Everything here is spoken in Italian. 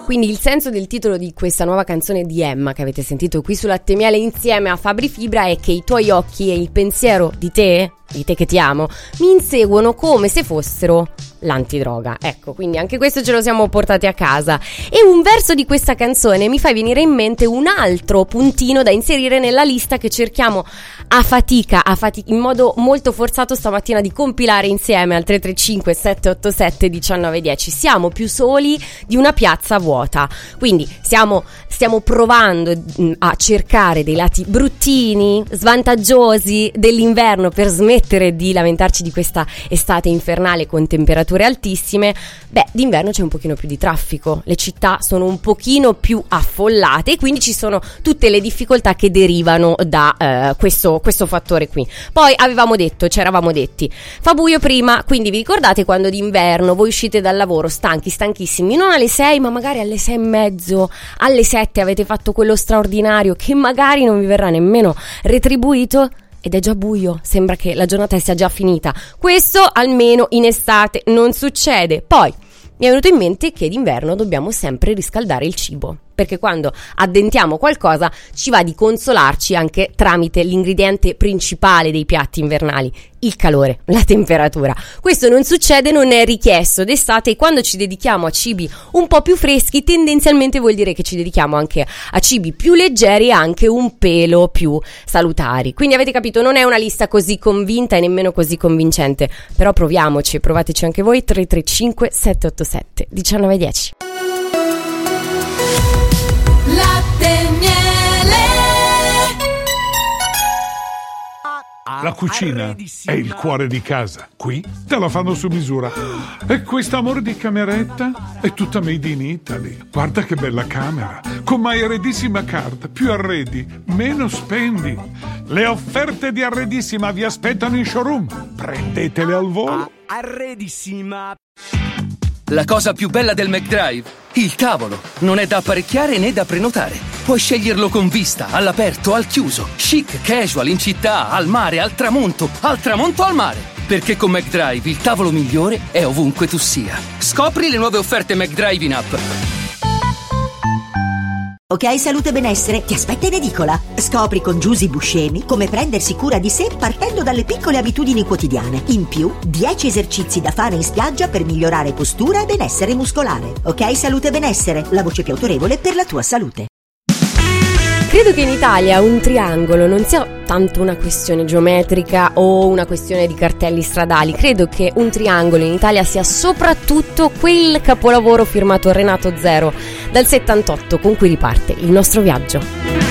Quindi il senso del titolo di questa nuova canzone di Emma che avete sentito qui su Latte e Miele insieme a Fabri Fibra è che i tuoi occhi e il pensiero di te che ti amo, mi inseguono come se fossero l'antidroga. Ecco, quindi anche questo ce lo siamo portati a casa. E un verso di questa canzone mi fa venire in mente un altro puntino da inserire nella lista che cerchiamo a fatica in modo molto forzato stamattina di compilare insieme al 335 787 1910. Siamo più soli di una piazza vuota. Quindi stiamo provando a cercare dei lati bruttini, svantaggiosi dell'inverno per smettere di lamentarci di questa estate infernale con temperature altissime. Beh, d'inverno c'è un pochino più di traffico, le città sono un pochino più affollate e quindi ci sono tutte le difficoltà che derivano da questo fattore qui. Poi ci eravamo detti, fa buio prima, quindi vi ricordate quando d'inverno voi uscite dal lavoro stanchissimi, non alle 6 ma magari alle 6 e mezzo, alle 7 avete fatto quello straordinario che magari non vi verrà nemmeno retribuito ed è già buio, sembra che la giornata sia già finita. Questo almeno in estate non succede. Poi mi è venuto in mente che d'inverno dobbiamo sempre riscaldare il cibo, perché quando addentiamo qualcosa ci va di consolarci anche tramite l'ingrediente principale dei piatti invernali, il calore, la temperatura. Questo non succede, non è richiesto d'estate e quando ci dedichiamo a cibi un po' più freschi tendenzialmente vuol dire che ci dedichiamo anche a cibi più leggeri e anche un pelo più salutari. Quindi avete capito, non è una lista così convinta e nemmeno così convincente, però provateci anche voi. 335 787 1910. Latte e Miele. La cucina è il cuore di casa. Qui te la fanno su misura. E quest'amore di cameretta è tutta made in Italy. Guarda che bella camera. Con My Arredissima Card. Più arredi, meno spendi. Le offerte di Arredissima vi aspettano in showroom. Prendetele al volo. Arredissima. La cosa più bella del McDrive? Il tavolo. Non è da apparecchiare né da prenotare. Puoi sceglierlo con vista, all'aperto, al chiuso, chic, casual, in città, al mare, al tramonto al mare. Perché con McDrive il tavolo migliore è ovunque tu sia. Scopri le nuove offerte McDrive in app. Ok Salute e Benessere ti aspetta in edicola. Scopri con Giusy Buscemi come prendersi cura di sé partendo dalle piccole abitudini quotidiane. In più, 10 esercizi da fare in spiaggia per migliorare postura e benessere muscolare. Ok Salute e Benessere, la voce più autorevole per la tua salute. Credo che in Italia un triangolo non sia tanto una questione geometrica o una questione di cartelli stradali. Credo che un triangolo in Italia sia soprattutto quel capolavoro firmato Renato Zero dal 78 con cui riparte il nostro viaggio.